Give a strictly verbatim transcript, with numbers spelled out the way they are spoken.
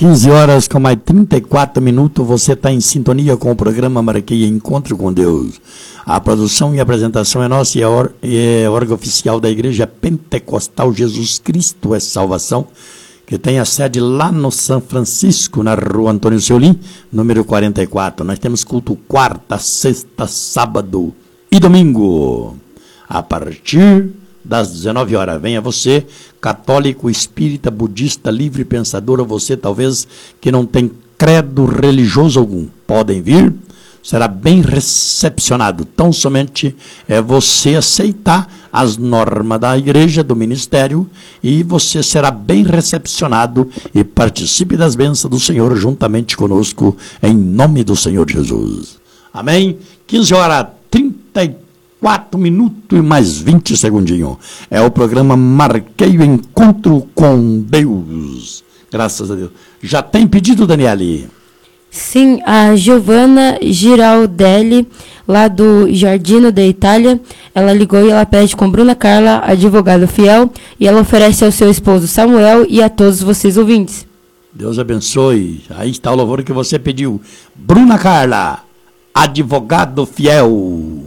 quinze horas com mais trinta e quatro minutos, você está em sintonia com o programa Marquei Encontro com Deus. A produção e apresentação é nossa e é, é órgão oficial da Igreja Pentecostal Jesus Cristo é Salvação, que tem a sede lá no São Francisco, na rua Antônio Seolim, número quarenta e quatro. Nós temos culto quarta, sexta, sábado e domingo, a partir das dezenove horas. Venha você, católico, espírita, budista, livre pensador, ou você talvez que não tem credo religioso algum, podem vir, será bem recepcionado. Tão somente é você aceitar as normas da igreja, do ministério, e você será bem recepcionado e participe das bênçãos do Senhor juntamente conosco, em nome do Senhor Jesus. Amém? quinze horas, trinta e quatro minutos e mais vinte segundinhos. É o programa Marquei o Encontro com Deus. Graças a Deus. Já tem pedido, Daniele? Sim, a Giovanna Giraldelli, lá do Giardino da Itália, ela ligou e ela pede com Bruna Carla, advogado fiel, e ela oferece ao seu esposo Samuel e a todos vocês ouvintes. Deus abençoe. Aí está o louvor que você pediu. Bruna Carla, advogado fiel.